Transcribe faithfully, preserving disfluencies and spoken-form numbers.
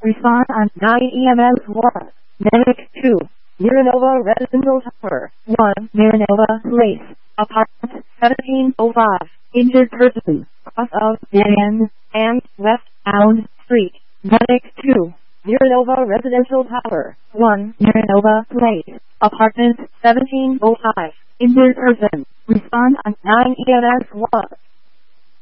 Respond on nine E M S one. Medic two. Miranova Residential Tower one. Miranova Place. Apartment seventeen oh five. Injured person. Cross of Dan and West Allen Street. Medic two. Miranova Residential Tower one. Miranova Place. Apartment seventeen oh five. Injured person. Respond on nine E M S one.